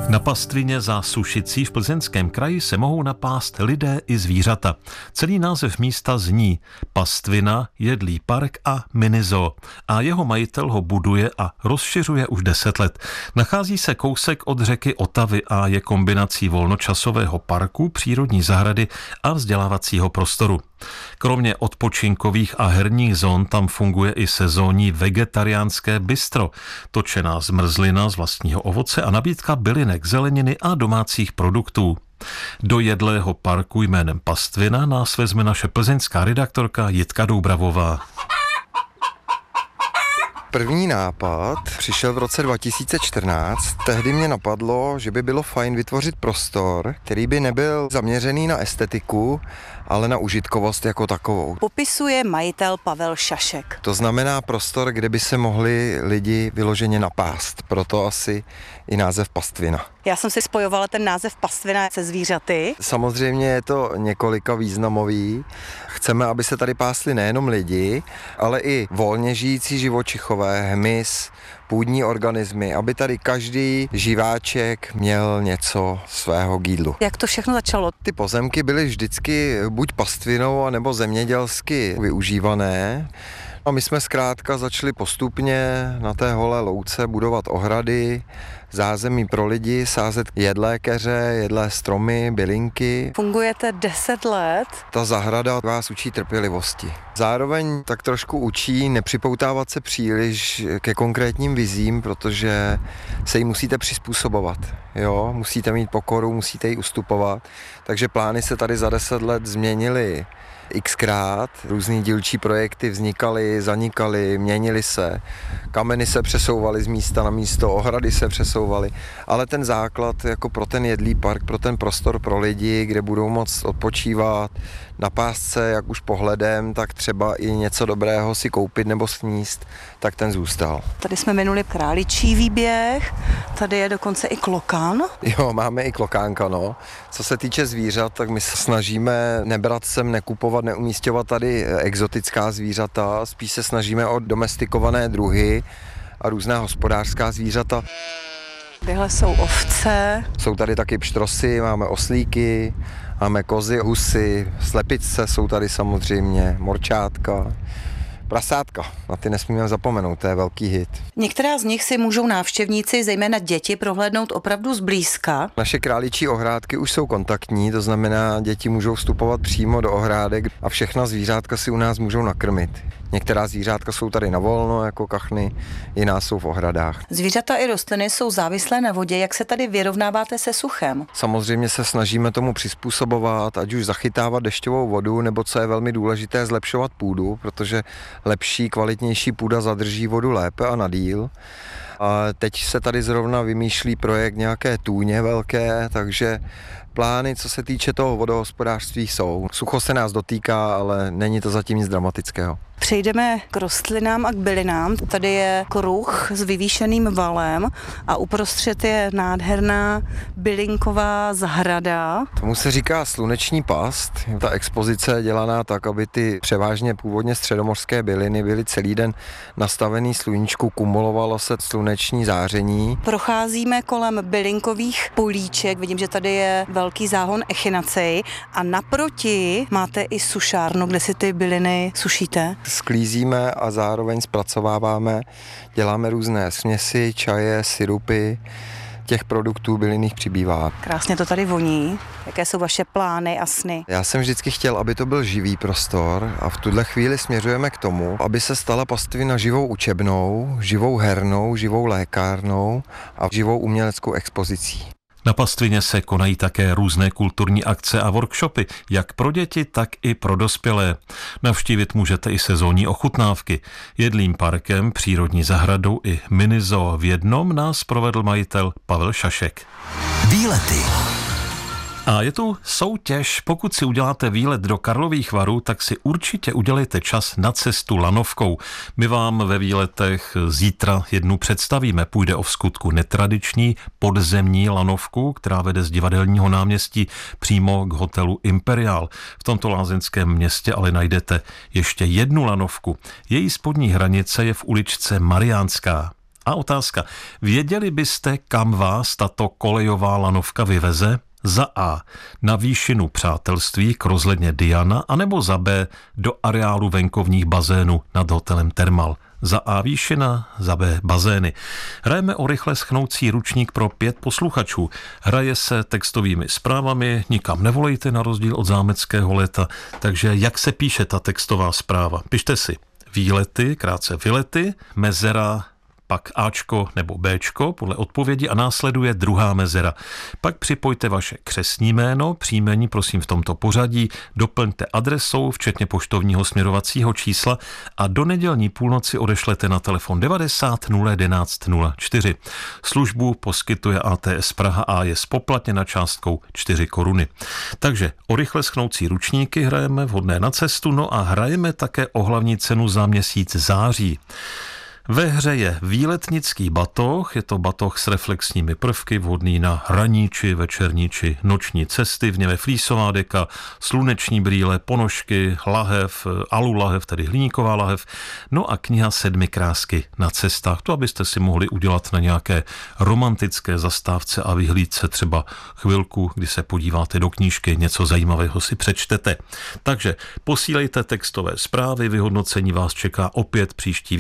Na pastvině za Sušicí v Plzeňském kraji se mohou napást lidé i zvířata. Celý název místa zní Pastvina, jedlý park a minizoo. A jeho majitel ho buduje a rozšiřuje už 10 let. Nachází se kousek od řeky Otavy a je kombinací volnočasového parku, přírodní zahrady a vzdělávacího prostoru. Kromě odpočinkových a herních zón tam funguje i sezónní vegetariánské bistro, točená zmrzlina z vlastního ovoce a nabídka bylinek, zeleniny a domácích produktů. Do jedlého parku jménem Pastvina nás vezme naše plzeňská redaktorka Jitka Doubravová. První nápad přišel v roce 2014. Tehdy mě napadlo, že by bylo fajn vytvořit prostor, který by nebyl zaměřený na estetiku, ale na užitkovost jako takovou. Popisuje majitel Pavel Šašek. To znamená prostor, kde by se mohli lidi vyloženě napást. Proto asi i název Pastvina. Já jsem si spojovala ten název Pastvina se zvířaty. Samozřejmě je to několika významový. Chceme, aby se tady pásli nejenom lidi, ale i volně žijící živočichové, hmyz, půdní organismy, aby tady každý živáček měl něco svého k jídlu. Jak to všechno začalo? Ty pozemky byly vždycky buď pastvinou, anebo zemědělsky využívané. A my jsme zkrátka začali postupně na té holé louce budovat ohrady, zázemí pro lidi, sázet jedlé keře, jedlé stromy, bylinky. Fungujete 10 let. Ta zahrada vás učí trpělivosti. Zároveň tak trošku učí nepřipoutávat se příliš ke konkrétním vizím, protože se jí musíte přizpůsobovat. Jo? Musíte mít pokoru, musíte jí ustupovat. Takže plány se tady za 10 let změnily xkrát, různý dílčí projekty vznikaly, zanikaly, měnily se, kameny se přesouvaly z místa na místo, ohrady se přesouvaly, ale ten základ jako pro ten jedlý park, pro ten prostor pro lidi, kde budou moct odpočívat, napást se jak už pohledem, tak třeba i něco dobrého si koupit nebo sníst, tak ten zůstal. Tady jsme minuli králičí výběh, tady je dokonce i klokán. Jo, máme i klokánka, no. Co se týče zvířat, tak my se snažíme nebrat sem, nekupovat, neumísťovat tady exotická zvířata, spíš se snažíme o domestikované druhy a různá hospodářská zvířata. Tyhle jsou ovce. Jsou tady taky pštrosy, máme oslíky, máme kozy, husy, slepice jsou tady samozřejmě, morčátka, prasátka, na ty nesmíme zapomenout, to je velký hit. Některá z nich si můžou návštěvníci, zejména děti, prohlédnout opravdu zblízka. Naše králičí ohrádky už jsou kontaktní, to znamená, děti můžou vstupovat přímo do ohrádek a všechna zvířátka si u nás můžou nakrmit. Některá zvířátka jsou tady na volno, jako kachny, jiná jsou v ohradách. Zvířata i rostliny jsou závislé na vodě. Jak se tady vyrovnáváte se suchem? Samozřejmě se snažíme tomu přizpůsobovat, ať už zachytávat dešťovou vodu, nebo co je velmi důležité, zlepšovat půdu, protože lepší, kvalitnější půda zadrží vodu lépe a na díl. A teď se tady zrovna vymýšlí projekt nějaké tůně velké, takže plány, co se týče toho vodohospodářství, jsou. Sucho se nás dotýká, ale není to zatím nic dramatického. Přejdeme k rostlinám a k bylinám. Tady je kruh s vyvýšeným valem a uprostřed je nádherná bylinková zahrada. Tomu se říká sluneční past. Ta expozice je dělaná tak, aby ty převážně původně středomořské byliny byly celý den nastavený sluníčku, kumulovalo se sluneční záření. Procházíme kolem bylinkových políček. Vidím, že tady je velký záhon echinacei a naproti máte i sušárnu, kde si ty byliny sušíte. Sklízíme a zároveň zpracováváme, děláme různé směsi, čaje, sirupy, těch produktů bylinných přibývá. Krásně to tady voní. Jaké jsou vaše plány a sny? Já jsem vždycky chtěl, aby to byl živý prostor a v tuhle chvíli směřujeme k tomu, aby se stala Pastvina živou učebnou, živou hernou, živou lékárnou a živou uměleckou expozicí. Na Pastvině se konají také různé kulturní akce a workshopy, jak pro děti, tak i pro dospělé. Navštívit můžete i sezónní ochutnávky. Jedlým parkem, přírodní zahradou i minizoo v jednom nás provedl majitel Pavel Šašek. Výlety. A je tu soutěž. Pokud si uděláte výlet do Karlových Varů, tak si určitě udělejte čas na cestu lanovkou. My vám ve výletech zítra jednu představíme. Půjde o vskutku netradiční podzemní lanovku, která vede z Divadelního náměstí přímo k hotelu Imperial. V tomto lázeňském městě ale najdete ještě jednu lanovku. Její spodní hranice je v uličce Mariánská. A otázka. Věděli byste, kam vás tato kolejová lanovka vyveze? Za A. Na výšinu Přátelství k rozhledně Diana, anebo za B. do areálu venkovních bazénů nad hotelem Thermal. Za A výšina, za B bazény. Hrajeme o rychle schnoucí ručník pro 5 posluchačů. Hraje se textovými zprávami, nikam nevolejte na rozdíl od zámeckého léta. Takže jak se píše ta textová zpráva? Pište si výlety, krátce vylety, mezera, pak Ačko nebo Bčko podle odpovědi a následuje druhá mezera. Pak připojte vaše křestní jméno, příjmení prosím v tomto pořadí, doplňte adresou, včetně poštovního směrovacího čísla a do nedělní půlnoci odešlete na telefon 90 11 04. Službu poskytuje ATS Praha a je zpoplatněna částkou 4 koruny. Takže o rychle schnoucí ručníky hrajeme vhodné na cestu, no a hrajeme také o hlavní cenu za měsíc září. Ve hře je výletnický batoh, je to batoh s reflexními prvky, vhodný na ranní či večerní či noční cesty, v něm je flísová deka, sluneční brýle, ponožky, lahev, alulahev, tedy hliníková lahev, no a kniha 7 krásky na cestách, to abyste si mohli udělat na nějaké romantické zastávce a vyhlídce třeba chvilku, kdy se podíváte do knížky, něco zajímavého si přečtete. Takže posílejte textové zprávy, vyhodnocení vás čeká opět příští